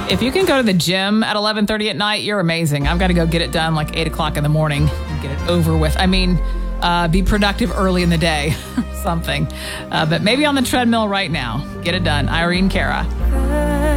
If you can go to the gym at 11:30 at night, you're amazing. I've got to go get it done like 8 o'clock in the morning and get it over with. I mean, be productive early in the day or something. But maybe on the treadmill right now. Get it done. Irene Cara.